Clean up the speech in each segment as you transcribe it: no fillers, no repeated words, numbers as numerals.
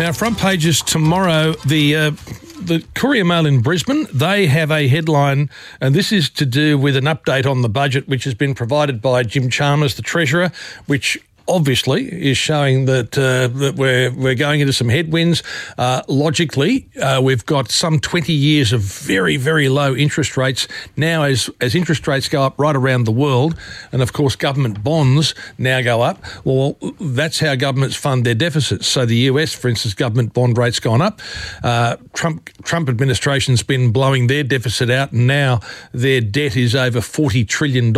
Now, front pages tomorrow, the Courier Mail in Brisbane, they have a headline, and this is to do with an update on the budget which has been provided by Jim Chalmers, the Treasurer, which obviously is showing that we're going into some headwinds. Logically, we've got some 20 years of very, very low interest rates. Now, as interest rates go up right around the world, and of course government bonds now go up, well, that's how governments fund their deficits. So the US, for instance, government bond rates gone up. Trump administration's been blowing their deficit out, and now their debt is over $40 trillion.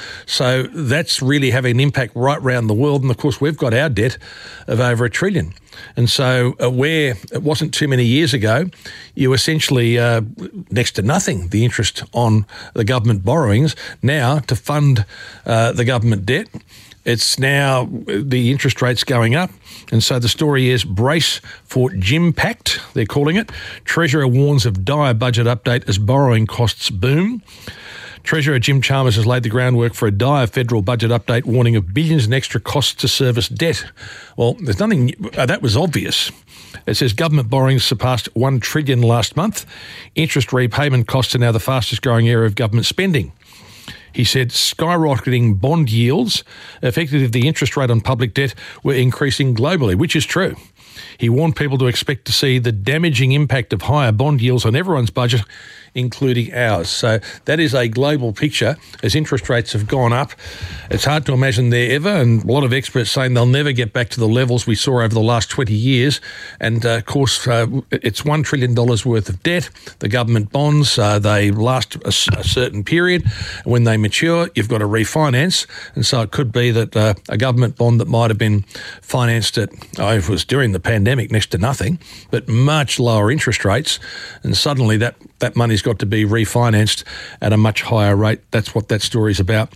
So that's really having an impact right around the world. And of course, we've got our debt of over $1 trillion. And so where it wasn't too many years ago, you essentially next to nothing, the interest on the government borrowings. Now, to fund the government debt, it's now the interest rates going up. And so the story is brace for Jimpact, they're calling it. Treasurer warns of dire budget update as borrowing costs boom. Treasurer Jim Chalmers has laid the groundwork for a dire federal budget update, warning of billions in extra costs to service debt. Well, there's nothing that was obvious. It says government borrowings surpassed $1 trillion last month. Interest repayment costs are now the fastest growing area of government spending. He said skyrocketing bond yields, effectively the interest rate on public debt, were increasing globally, which is true. He warned people to expect to see the damaging impact of higher bond yields on everyone's budget, including ours. So that is a global picture. As interest rates have gone up, it's hard to imagine they're ever, and a lot of experts saying they'll never get back to the levels we saw over the last 20 years. And, of course, it's $1 trillion worth of debt. The government bonds, they last a certain period. When they mature, you've got to refinance. And so it could be that a government bond that might have been financed at, if it was during the pandemic, next to nothing, but much lower interest rates, and suddenly that money's got to be refinanced at a much higher rate. That's what that story's about.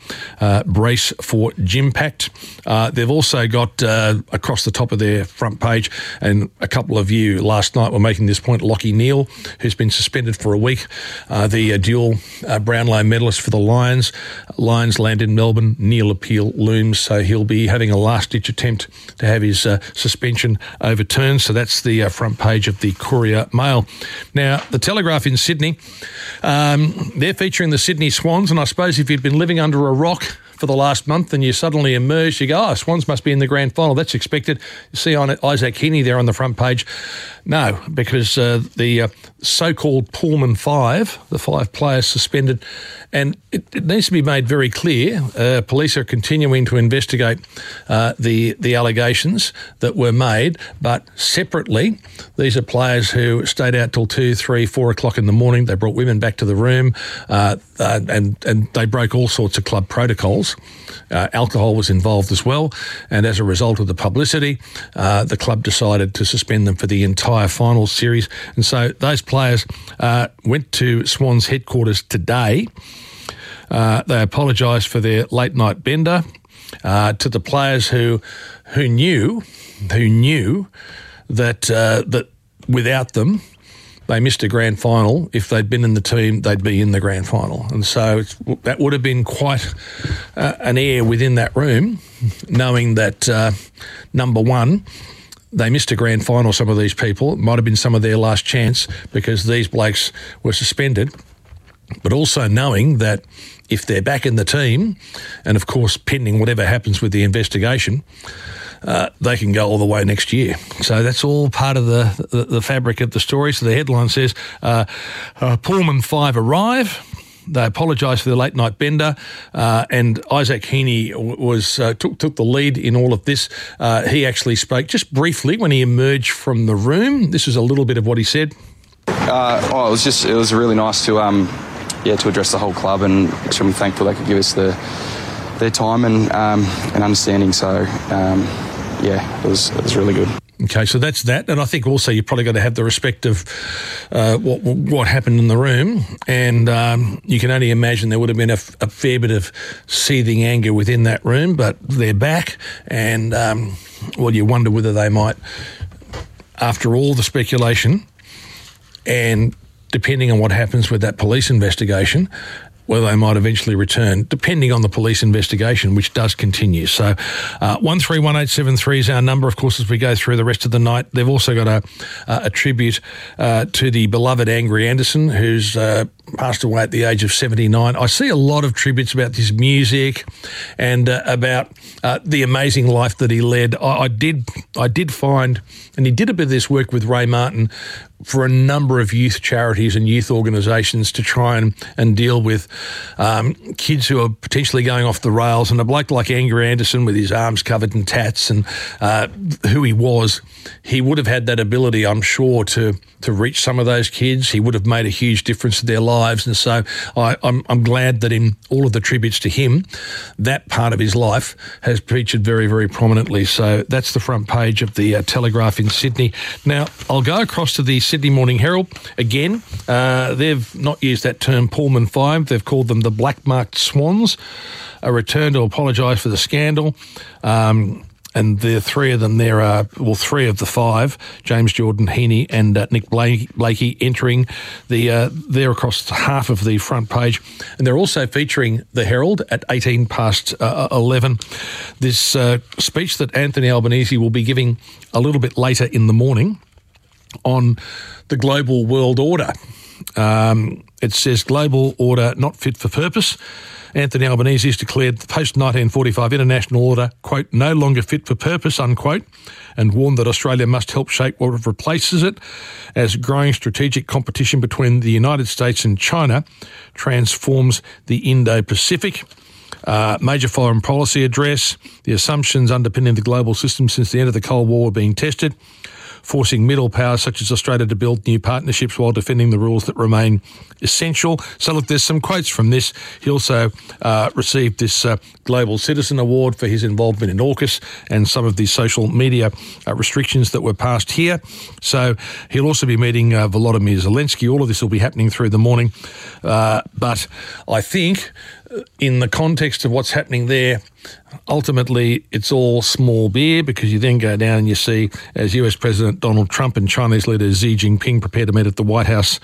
Brace for Jimpact. They've also got across the top of their front page, and a couple of you last night were making this point, Lachie Neale, who's been suspended for a week, the dual Brownlow medalist for the Lions. Lions land in Melbourne. Neale appeal looms, so he'll be having a last-ditch attempt to have his suspension overturned. So that's the front page of the Courier Mail. Now, the Telegraph in Sydney, they're featuring the Sydney Swans, and I suppose if you'd been living under a rock for the last month and you suddenly emerge, you go, Swans must be in the grand final. That's expected. You see on it Isaac Heaney there on the front page. No, because the so-called Pullman Five, the 5 players suspended, and it needs to be made very clear, police are continuing to investigate the allegations that were made, but separately, these are players who stayed out till 2, 3, 4 o'clock in the morning. They brought women back to the room, and they broke all sorts of club protocols. Alcohol was involved as well, and as a result of the publicity, the club decided to suspend them for the entire final series. And so those players went to Swans headquarters today. They apologised for their late night bender to the players who knew that without them, they missed a grand final. If they'd been in the team, they'd be in the grand final. And so that would have been quite an air within that room, knowing that, number one, they missed a grand final, some of these people. It might have been some of their last chance because these blokes were suspended. But also knowing that if they're back in the team, and of course pending whatever happens with the investigation, they can go all the way next year. So that's all part of the fabric of the story. So the headline says, Pullman 5 arrive. They apologised for the late night bender, and Isaac Heaney was took the lead in all of this. He actually spoke just briefly when he emerged from the room. This is a little bit of what he said. It was really nice to address the whole club, and extremely thankful they could give us their time and understanding. So it was really good. Okay, so that's that. And I think also you've probably got to have the respect of what happened in the room. And you can only imagine there would have been a fair bit of seething anger within that room, but they're back. And, you wonder whether they might, after all the speculation and depending on what happens with that police investigation, whether they might eventually return, depending on the police investigation, which does continue. So 131873 is our number, of course, as we go through the rest of the night. They've also got a tribute to the beloved Angry Anderson, who's passed away at the age of 79. I see a lot of tributes about his music and about the amazing life that he led. I did find, and he did a bit of this work with Ray Martin for a number of youth charities and youth organisations to try and deal with kids who are potentially going off the rails. And a bloke like Angry Anderson, with his arms covered in tats and who he was, he would have had that ability, I'm sure, to reach some of those kids. He would have made a huge difference to their lives. And so I'm glad that in all of the tributes to him, that part of his life has featured very, very prominently. So that's the front page of the Telegraph in Sydney. Now, I'll go across to the Sydney Morning Herald. Again, they've not used that term Pullman 5. They've called them the Black-Marked Swans, a return to apologise for the scandal. And the three of them, three of the five, James Jordan Heaney and Nick Blakey, entering they're across half of the front page. And they're also featuring the Herald at 18 past 11. This speech that Anthony Albanese will be giving a little bit later in the morning on the global world order. It says global order not fit for purpose. Anthony Albanese has declared the post-1945 international order, quote, no longer fit for purpose, unquote, and warned that Australia must help shape what replaces it as growing strategic competition between the United States and China transforms the Indo-Pacific. Major foreign policy address, the assumptions underpinning the global system since the end of the Cold War were being tested, forcing middle powers such as Australia to build new partnerships while defending the rules that remain essential. So look, there's some quotes from this. He also received this Global Citizen Award for his involvement in AUKUS and some of the social media restrictions that were passed here. So he'll also be meeting Volodymyr Zelensky. All of this will be happening through the morning. But I think in the context of what's happening there, ultimately it's all small beer, because you then go down and you see, as US President Donald Trump and Chinese leader Xi Jinping prepare to meet at the White House,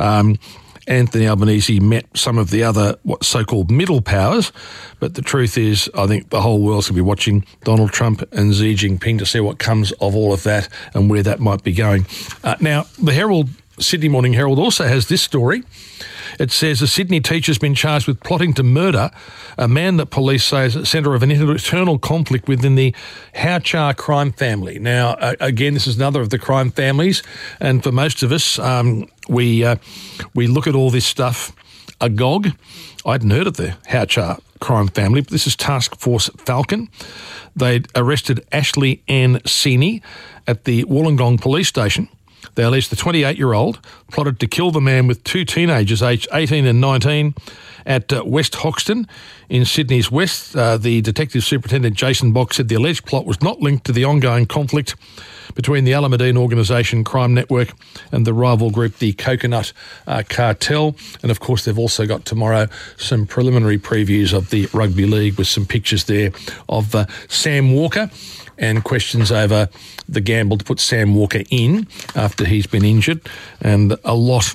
Anthony Albanese met some of the other so-called middle powers. But the truth is, I think the whole world's going to be watching Donald Trump and Xi Jinping to see what comes of all of that and where that might be going. Now, the Herald, Sydney Morning Herald, also has this story. It says a Sydney teacher's been charged with plotting to murder a man that police say is at the centre of an internal conflict within the Houchar crime family. Now, again, this is another of the crime families, and for most of us, we look at all this stuff agog. I hadn't heard of the Houchar crime family, but this is Task Force Falcon. They'd arrested Ashley Ann Seeney at the Wollongong police station. They alleged the 28-year-old plotted to kill the man with two teenagers aged 18 and 19 at West Hoxton in Sydney's West. The Detective Superintendent Jason Box said the alleged plot was not linked to the ongoing conflict between the Alameddine Organisation crime network and the rival group, the Coconut Cartel. And, of course, they've also got tomorrow some preliminary previews of the Rugby League with some pictures there of Sam Walker and questions over the gamble to put Sam Walker in after he's been injured. And a lot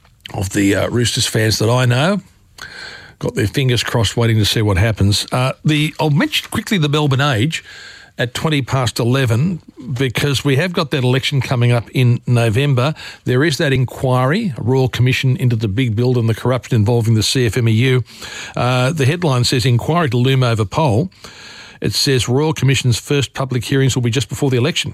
of Roosters fans that I know got their fingers crossed waiting to see what happens. I'll mention quickly the Melbourne Age at 20 past 11, because we have got that election coming up in November. There is that inquiry, a Royal Commission into the big build and the corruption involving the CFMEU. The headline says, inquiry to loom over poll. It says Royal Commission's first public hearings will be just before the election.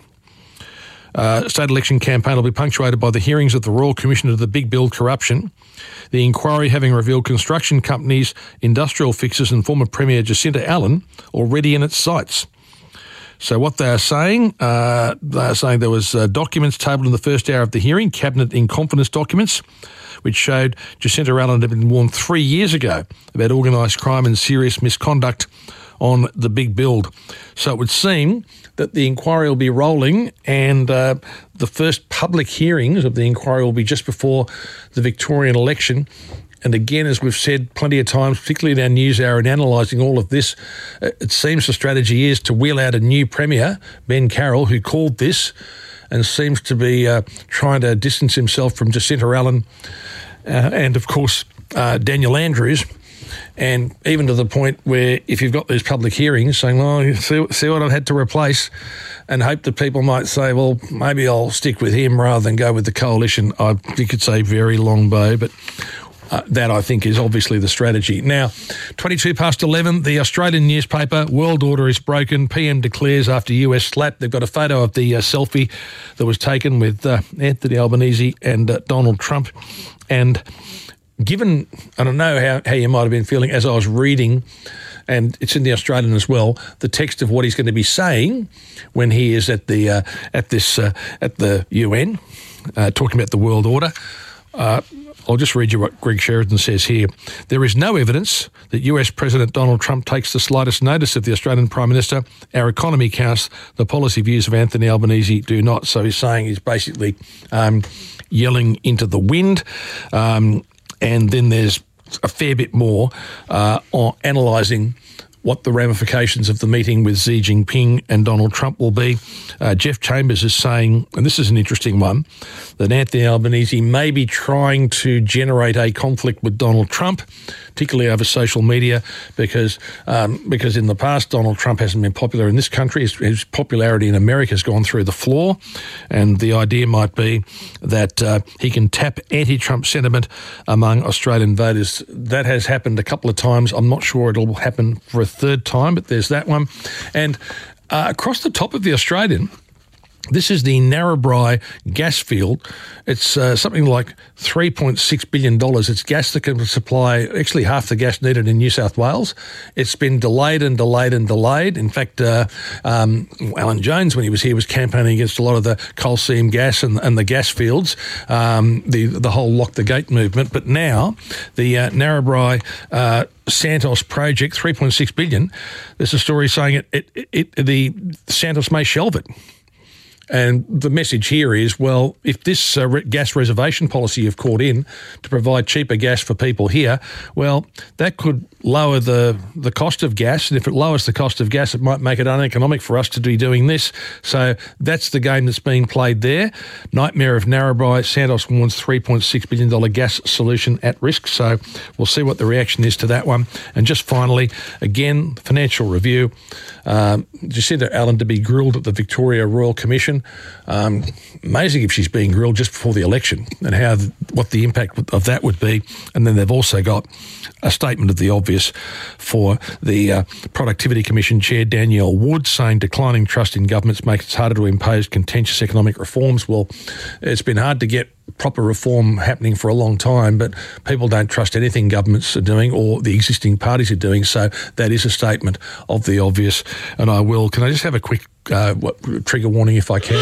State election campaign will be punctuated by the hearings of the Royal Commission into the big build corruption. The inquiry having revealed construction companies, industrial fixers and former Premier Jacinta Allen already in its sights. So what they are saying there was documents tabled in the first hour of the hearing, cabinet in confidence documents, which showed Jacinta Allen had been warned 3 years ago about organised crime and serious misconduct on the big build. So it would seem that the inquiry will be rolling, and the first public hearings of the inquiry will be just before the Victorian election. And again, as we've said plenty of times, particularly in our news hour and analysing all of this, it seems the strategy is to wheel out a new Premier, Ben Carroll, who called this and seems to be trying to distance himself from Jacinta Allen and, of course, Daniel Andrews, and even to the point where if you've got these public hearings saying, well, see what I've had to replace, and hope that people might say, well, maybe I'll stick with him rather than go with the coalition. I think it's a very long bow, but that, I think, is obviously the strategy. Now, 11:22, the Australian newspaper, World Order is broken. PM declares after US slap. They've got a photo of the selfie that was taken with Anthony Albanese and Donald Trump. And given, I don't know how you might have been feeling as I was reading, and it's in the Australian as well, the text of what he's going to be saying when he is at the UN, talking about the world order. I'll just read you what Greg Sheridan says here. There is no evidence that US President Donald Trump takes the slightest notice of the Australian Prime Minister. Our economy counts. The policy views of Anthony Albanese do not. So he's saying he's basically yelling into the wind. And then there's a fair bit more on analysing what the ramifications of the meeting with Xi Jinping and Donald Trump will be. Jeff Chambers is saying, and this is an interesting one, that Anthony Albanese may be trying to generate a conflict with Donald Trump, particularly over social media, because in the past Donald Trump hasn't been popular in this country. His popularity in America has gone through the floor, and the idea might be that he can tap anti-Trump sentiment among Australian voters. That has happened a couple of times. I'm not sure it'll happen for a third time, but there's that one. And across the top of the Australian, this is the Narrabri gas field. It's something like $3.6 billion. It's gas that can supply actually half the gas needed in New South Wales. It's been delayed and delayed and delayed. In fact, Alan Jones, when he was here, was campaigning against a lot of the coal seam gas and the gas fields, the whole Lock the Gate movement. But now the Narrabri Santos project, $3.6 billion, there's a story saying the Santos may shelve it. And the message here is, well, if this gas reservation policy you've caught in to provide cheaper gas for people here, well, that could lower the cost of gas. And if it lowers the cost of gas, it might make it uneconomic for us to be doing this. So that's the game that's being played there. Nightmare of Narrabri. Santos warns $3.6 billion gas solution at risk. So we'll see what the reaction is to that one. And just finally, again, Financial Review. Did you see that Alan to be grilled at the Victoria Royal Commission? Amazing if she's being grilled just before the election and what the impact of that would be. And then they've also got a statement of the obvious for the Productivity Commission Chair Danielle Wood, saying declining trust in governments makes it harder to impose contentious economic reforms. Well, it's been hard to get proper reform happening for a long time, but people don't trust anything governments are doing or the existing parties are doing. So that is a statement of the obvious. And can I just have a quick trigger warning if I can?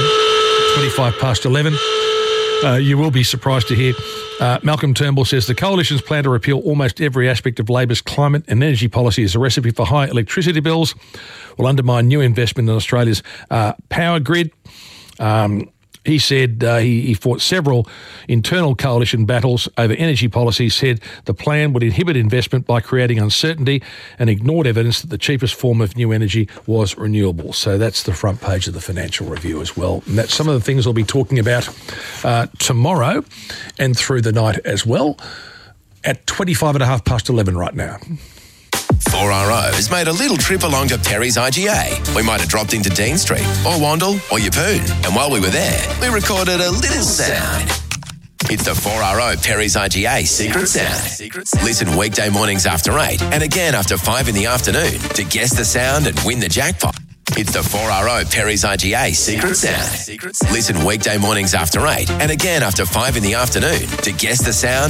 11:25. You will be surprised to hear Malcolm Turnbull says the coalition's plan to repeal almost every aspect of Labor's climate and energy policy is a recipe for high electricity bills, will undermine new investment in Australia's power grid. He said he fought several internal coalition battles over energy policy, said the plan would inhibit investment by creating uncertainty and ignored evidence that the cheapest form of new energy was renewable. So that's the front page of the Financial Review as well. And that's some of the things we'll be talking about tomorrow and through the night as well at 11:25 right now. 4RO has made a little trip along to Perry's IGA. We might have dropped into Dean Street or Wandle or Yeppoon. And while we were there, we recorded a little sound. It's the 4RO Perry's IGA Secret Sound. Listen weekday mornings after 8 and again after 5 in the afternoon to guess the sound and win the jackpot. It's the 4RO Perry's IGA Secret Sound. Listen weekday mornings after 8 and again after 5 in the afternoon to guess the sound